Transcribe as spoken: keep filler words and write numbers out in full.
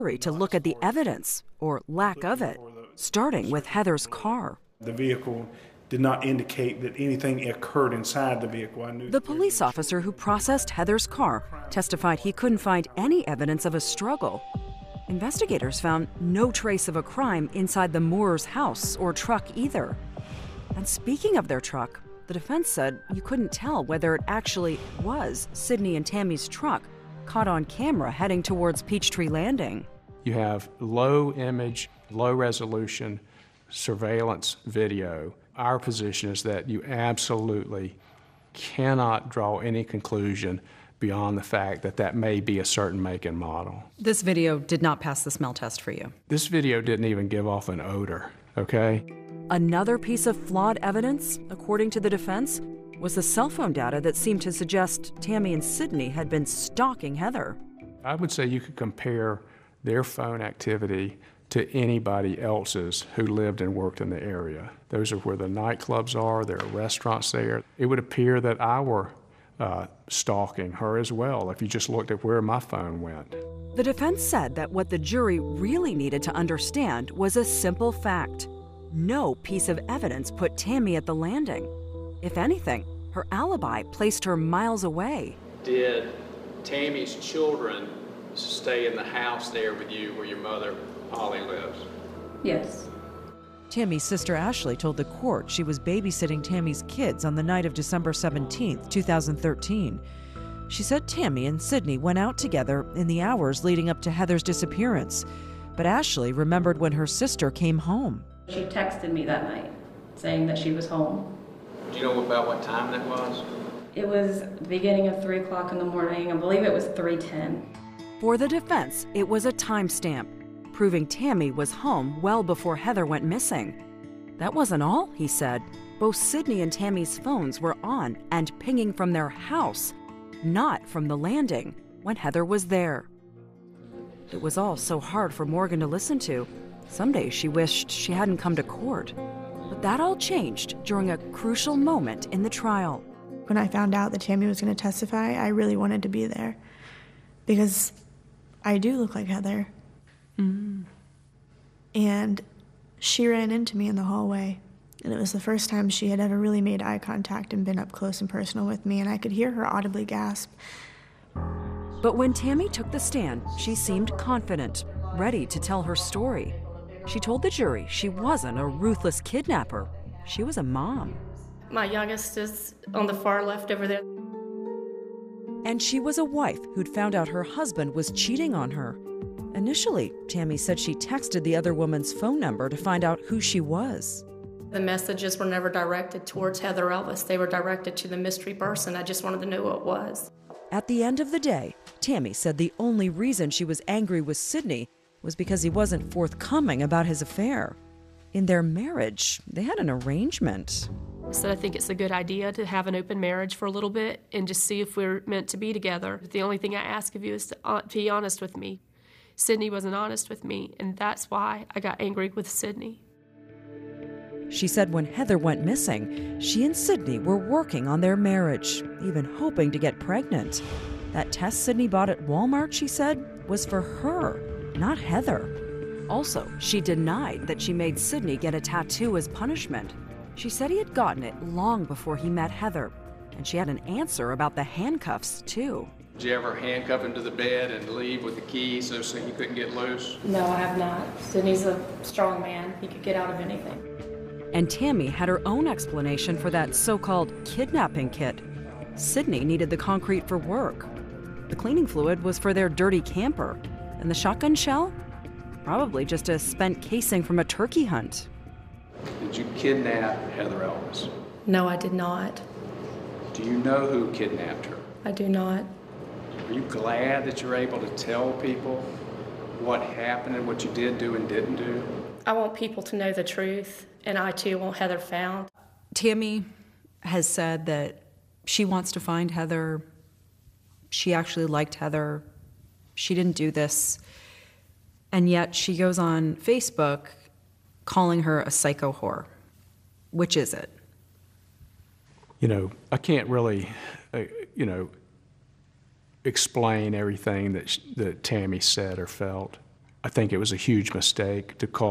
to look at the evidence, or lack of it, starting with Heather's car. The vehicle did not indicate that anything occurred inside the vehicle. I knew the police officer who processed Heather's car testified he couldn't find any evidence of a struggle. Investigators found no trace of a crime inside the Moores' house or truck either. And speaking of their truck, the defense said you couldn't tell whether it actually was Sydney and Tammy's truck caught on camera heading towards Peachtree Landing. You have low image, low resolution surveillance video. Our position is that you absolutely cannot draw any conclusion beyond the fact that that may be a certain make and model. This video did not pass the smell test for you. This video didn't even give off an odor, okay? Another piece of flawed evidence, according to the defense, was the cell phone data that seemed to suggest Tammy and Sydney had been stalking Heather. I would say you could compare their phone activity to anybody else's who lived and worked in the area. Those are where the nightclubs are, there are restaurants there. It would appear that I were uh, stalking her as well if you just looked at where my phone went. The defense said that what the jury really needed to understand was a simple fact. No piece of evidence put Tammy at the landing. If anything, her alibi placed her miles away. Did Tammy's children stay in the house there with you where your mother, Holly, lives? Yes. Tammy's sister Ashley told the court she was babysitting Tammy's kids on the night of December seventeenth, two thousand thirteen. She said Tammy and Sydney went out together in the hours leading up to Heather's disappearance, but Ashley remembered when her sister came home. She texted me that night saying that she was home. Do you know about what time that was? It was the beginning of three o'clock in the morning. I believe it was three ten. For the defense, it was a timestamp, proving Tammy was home well before Heather went missing. That wasn't all, he said. Both Sydney and Tammy's phones were on and pinging from their house, not from the landing, when Heather was there. It was all so hard for Morgan to listen to. Some days she wished she hadn't come to court. But that all changed during a crucial moment in the trial. When I found out that Tammy was going to testify, I really wanted to be there because I do look like Heather. Mm. And she ran into me in the hallway, and it was the first time she had ever really made eye contact and been up close and personal with me, and I could hear her audibly gasp. But when Tammy took the stand, she seemed confident, ready to tell her story. She told the jury she wasn't a ruthless kidnapper. She was a mom. My youngest is on the far left over there. And she was a wife who'd found out her husband was cheating on her. Initially, Tammy said she texted the other woman's phone number to find out who she was. The messages were never directed towards Heather Elvis. They were directed to the mystery person. I just wanted to know who it was. At the end of the day, Tammy said the only reason she was angry with Sydney was because he wasn't forthcoming about his affair. In their marriage, they had an arrangement. So I think it's a good idea to have an open marriage for a little bit and just see if we're meant to be together. The only thing I ask of you is to uh, be honest with me. Sydney wasn't honest with me, and that's why I got angry with Sydney. She said when Heather went missing, she and Sydney were working on their marriage, even hoping to get pregnant. That test Sydney bought at Walmart, she said, was for her, not Heather. Also, she denied that she made Sydney get a tattoo as punishment. She said he had gotten it long before he met Heather, and she had an answer about the handcuffs, too. Did you ever handcuff him to the bed and leave with the key so, so he couldn't get loose? No, I have not. Sydney's a strong man. He could get out of anything. And Tammy had her own explanation for that so-called kidnapping kit. Sydney needed the concrete for work. The cleaning fluid was for their dirty camper. And the shotgun shell? Probably just a spent casing from a turkey hunt. Did you kidnap Heather Elvis? No, I did not. Do you know who kidnapped her? I do not. Are you glad that you're able to tell people what happened and what you did do and didn't do? I want people to know the truth, and I too want Heather found. Tammy has said that she wants to find Heather. She actually liked Heather. She didn't do this. And yet she goes on Facebook calling her a psycho whore. Which is it? You know, I can't really, uh, you know, explain everything that, sh- that Tammy said or felt. I think it was a huge mistake to call